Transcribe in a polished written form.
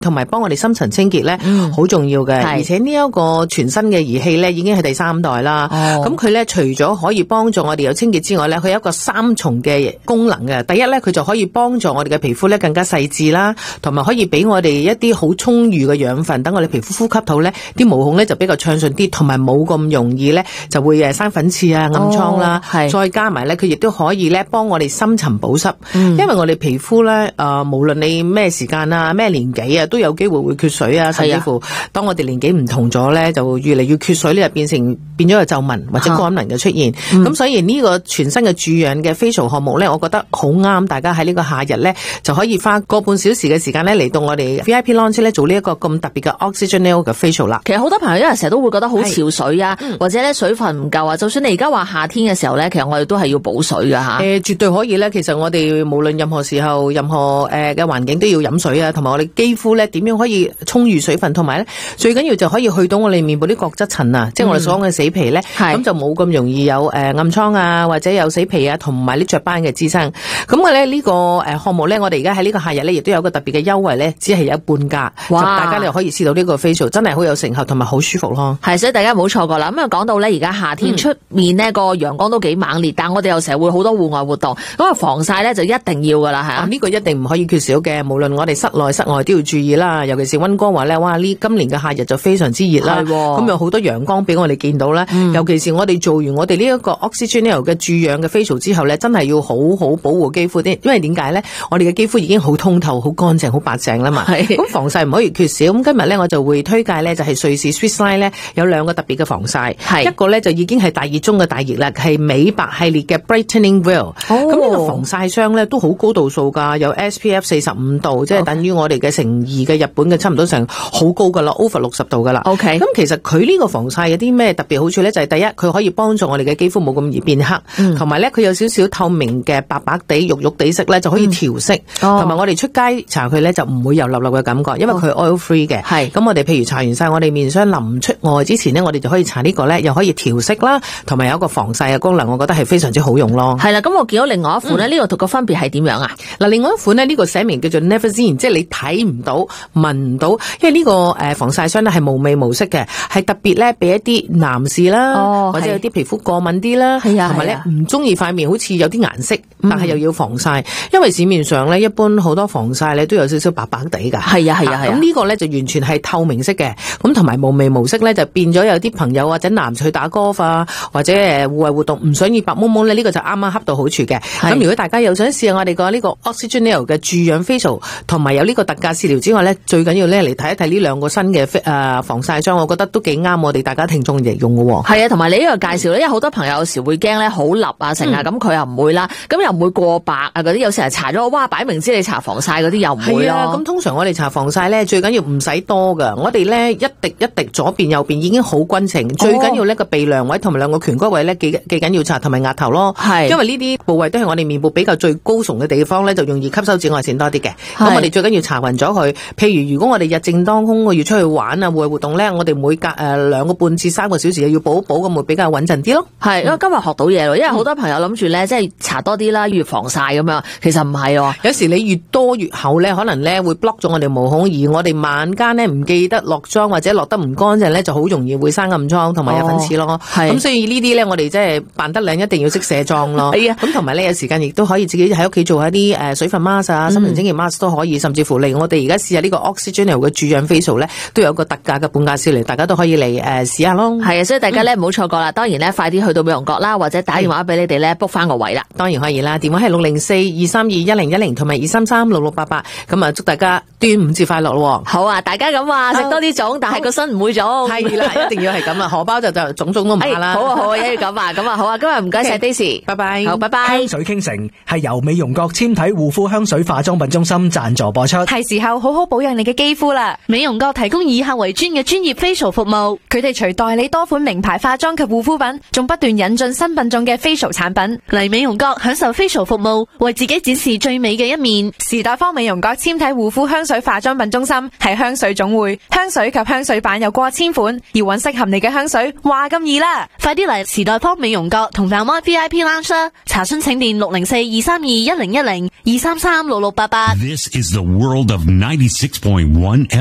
同埋幫我哋深層清潔咧，好重要嘅。而且呢一個全新嘅儀器咧，已經係第3代啦。咁佢咧除咗可以幫助我哋有清潔之外咧，佢有一個3重嘅功能嘅。第一咧，佢就可以幫助我哋嘅皮膚咧更加細緻啦，同埋可以俾我哋一啲好充裕嘅養分，等我哋皮膚呼吸到咧啲毛孔咧就比較暢順啲，同埋冇咁容易咧就會生粉刺啊、暗瘡啦。再加埋咧，佢亦都可以咧幫我哋深層保濕。因為我哋皮膚咧無論你咩時間啊、咩年紀啊，都有機會會缺水啊，甚至乎當我哋年紀唔同咗咧，就越嚟越缺水呢，就變咗有皺紋或者乾紋嘅出現。咁所以呢個全新嘅注氧嘅 facial 項目咧，我覺得好啱大家喺呢個夏日咧，就可以花個半小時嘅時間咧嚟到我哋 VIP launch 咧做呢一個咁特別嘅 Oxygennail 嘅 facial 啦。 其實好多朋友因為成日都會覺得好潮水啊，或者咧水分唔夠啊。就算你而家話夏天嘅時候咧，其實我哋都係要補水㗎吓。 絕對可以咧。其實我哋無論任何時候、任何嘅環境都要飲水啊，同埋我哋肌膚咧點樣可以充裕水分，同埋咧最緊要就可以去到我哋面部啲角質層啊，即係我哋所講嘅死皮咧，咁就冇咁容易有暗瘡啊，或者有死皮啊，同埋啲雀斑嘅滋生。咁我咧呢個項目咧，我哋而家喺呢個夏日咧，亦都有個特別嘅優惠咧，只係有半價，就大家你可以試到呢個 facial， 真係好有成效同埋好舒服咯。 係，所以大家唔好錯過啦。咁啊講到咧，而家夏天出面呢個陽光都幾猛烈，但係我哋又成日會好多戶外活動，咁啊防曬咧就一定要噶啦吓。 呢個一定唔可以缺少嘅，無論我哋室內室外都要注意啦。尤其是溫哥華咧，哇！今年嘅夏日就非常之熱啦，咁有好多陽光俾我哋見到啦。尤其是我哋做完我哋呢一個 Oxygennail 嘅注氧嘅 facial 之後咧，真係要好好保護肌膚啲，因為點解咧？我哋嘅肌膚已經好通透、好乾淨、好白淨啦嘛。咁防曬唔可以缺少。咁今日咧我就會推介咧，就係瑞士 Swiss Line 咧有2個特別嘅防曬，一個咧就已經係大熱中嘅大熱啦，係美白系列嘅 Brightening Veil。咁呢個防曬霜咧都好高度數㗎，有 SPF 45度，即係等於我哋嘅乘2嘅日本嘅差唔多成好高㗎啦 ，over 60度㗎啦。咁其實佢呢個防曬有啲咩特別好處咧？就係第一，佢可以幫助我哋嘅肌膚冇咁易變黑，同埋咧佢有少少透明嘅白白地、肉肉地色咧，就可以調色，同埋我哋出街搽佢咧就唔會油粒粒嘅感覺，因為佢 oil free 嘅。咁我哋譬如搽完晒我哋面霜臨出外之前呢，我哋就可以搽呢個咧，又可以調色啦，同埋有一個防曬嘅功能，我覺得係非常之好用咯。 係啦，咁我見到另外一款咧，呢個同個分別係點樣啊？ 嗱，另外一款呢，呢個寫明叫做 Never Seen， 即係你睇唔到、聞唔到，因為呢個防曬霜咧係無味無色嘅，係特別咧俾一啲男士啦，或者有啲皮膚過敏啲啦，同埋咧唔中意塊面好似有啲顏色，但係又要防曬，因為市面上咧一般好多防曬咧都有少少白白地噶。咁呢個咧就完全係透明色嘅，咁同埋無味無色咧就變咗有啲朋友或者男士去打 golf 啊，或者戶外活動唔想要白蒙蒙咧，呢個就啱啱恰到好處嘅。咁如果大家又想試下我哋個呢個 Oxygennail 嘅注氧 facial， 同埋有呢個特價治療之外咧，最緊要咧嚟睇一睇呢2個新嘅防曬霜，我覺得都幾啱我哋大家聽眾嚟用嘅。 係啊，同埋你呢個介紹咧，因為好多朋友有時會驚咧好立啊成啊，咁佢又唔會啦，咁又唔會過白啊嗰啲，有時係搽咗哇擺明知你搽防曬嗰啲又唔會咯。 咁通常我哋搽防曬咧，最緊要唔使多噶，我哋咧一滴一滴左邊右邊已經好均勻，最緊要呢個鼻梁位同埋2個顴骨位咧記緊要搽，同埋額頭咯。因為呢啲部位都係我哋面部比較最高聳嘅地方咧，就容易吸收紫外線多啲嘅。咁我哋最緊要搽勻咗佢。譬如如果我哋日正當空，我要出去玩啊戶外活動咧，我哋每隔2個半至3個小時要補一補，咁會比較穩陣啲咯。 因為今日學到嘢咯，因為好多朋友諗住咧，即係搽多啲啦，越防曬咁樣，其實唔係喎。有時你越多越厚咧，可能咧會 block 咗我哋毛孔，而我哋晚間咧唔記得落妝或者落得唔乾淨咧，就好容易會生暗瘡同埋有粉刺咯。咁所以呢啲咧，我哋即係扮得靚，一定要識卸妝咯。咁同埋咧，有時間亦都可以自己喺屋企做一啲水分 mask 啊、深層清潔 mask 都可以，甚至乎嚟我哋而家試下呢個 Oxygennail 嘅注氧 facial 咧，都有個特價嘅半價試嚟，大家都可以嚟試下咯。係啊，所以大家咧唔好錯過啦。當然咧，快啲去到美容閣啦，或者打電話俾你哋咧 book 翻個位啦。當然可以啦，電話係604-232-1010同埋233-6688。咁啊，祝大家端午節快樂咯！好啊，大家咁話食多啲粽，但係個身唔會腫。係啦，一定要係咁啊，荷包就種都唔怕啦。好啊，好啊，一要咁啊，咁啊好啊，今日唔該晒 Daisy， 拜拜。好，拜拜。香水傾城係由美容閣纖體護膚香水化妝品中心贊助播出。係時候好好保養你嘅肌膚啦。美容閣提供以客為專嘅專業 facial 服務，佢哋除代理多款名牌化妝及護膚品，仲不斷引進新品種嘅 facial 產品。嚟美容閣享受 facial 服務，為自己展示最美嘅一面。時代坊美容閣纖體護膚香水化妝品中心係香水總會，香水及香水版有過千款，要揾適合你嘅香水話咁易啦。快啲嚟時代坊美容閣同 Valmont VIP Lounge 啦，查詢請電604-232-1010 233-6688。This is the world of 96. 96.1